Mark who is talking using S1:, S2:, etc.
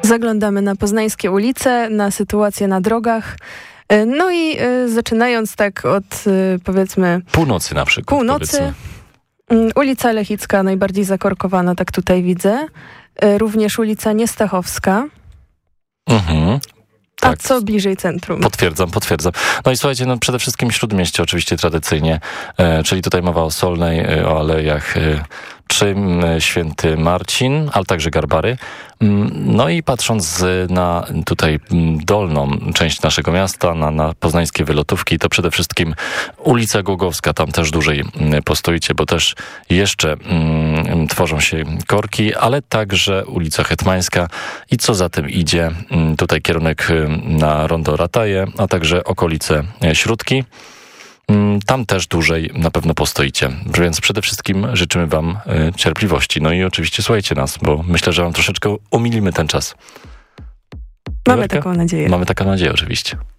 S1: Zaglądamy na poznańskie ulice, na sytuację na drogach. No i zaczynając tak od powiedzmy...
S2: Północy na przykład.
S1: Północy. Ulica Lechicka najbardziej zakorkowana, tak tutaj widzę. Również ulica Niestachowska.
S2: Tak.
S1: A co bliżej centrum?
S2: Potwierdzam. No i słuchajcie, przede wszystkim Śródmieście oczywiście tradycyjnie, czyli tutaj mowa o Solnej, o alejach Czym, Święty Marcin, ale także Garbary. No i patrząc na tutaj dolną część naszego miasta, na poznańskie wylotówki, to przede wszystkim ulica Głogowska, tam też dłużej postoicie, bo też jeszcze tworzą się korki, ale także ulica Hetmańska i co za tym idzie, tutaj kierunek na rondo Rataje, a także okolice Śródki. Tam też dłużej na pewno postoicie, więc przede wszystkim życzymy wam cierpliwości. No i oczywiście słuchajcie nas, bo myślę, że wam troszeczkę umilimy ten czas.
S1: Mamy taką nadzieję.
S2: Mamy taką nadzieję oczywiście.